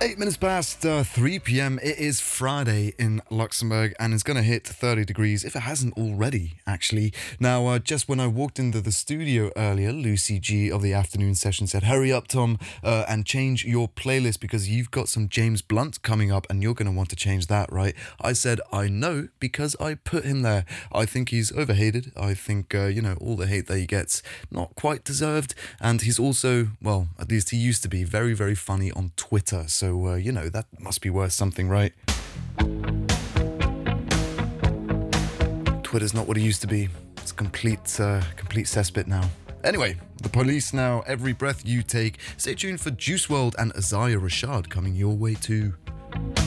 8 minutes past 3 p.m. It is Friday in Luxembourg and it's going to hit 30 degrees if it hasn't already, actually. Now, just when I walked into the studio earlier, Lucy G of the afternoon session said, hurry up, Tom, and change your playlist because you've got some James Blunt coming up and you're going to want to change that, right? I said, I know because I put him there. I think he's overhated. I think, all the hate that he gets, not quite deserved. And he's also, well, at least he used to be very, very funny on Twitter. So, that must be worth something, right? Twitter's not what it used to be. It's complete cesspit now. Anyway, The Police now, Every Breath You Take. Stay tuned for Juice WRLD and Isaiah Rashad coming your way too.